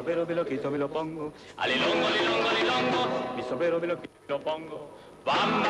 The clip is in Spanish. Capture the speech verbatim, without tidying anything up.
sombrero me lo quito, me lo pongo. Alilongo, alilongo, alilongo, mi sombrero me lo quito, me lo pongo. Bamba.